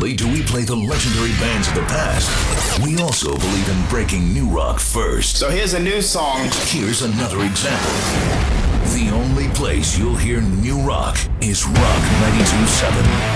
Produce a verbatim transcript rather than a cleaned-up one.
only do we play the legendary bands of the past, we also believe in breaking new rock first. So here's a new song. Here's another example. The only place you'll hear new rock is Rock ninety-two point seven.